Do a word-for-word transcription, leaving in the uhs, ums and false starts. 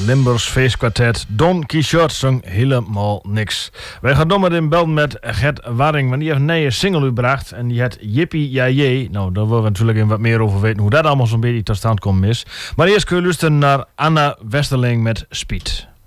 Limburgs feestkwartet Don Quixote zong helemaal niks. Wij gaan door met in bel met Gert Waring, want die heeft een nieuwe single uitgebracht en die heet Jippie Ja Jee. Nou, daar willen we natuurlijk wat meer over weten hoe dat allemaal zo'n beetje tot stand komen is. Maar eerst kun je luisteren naar Anna Westerling met Speed.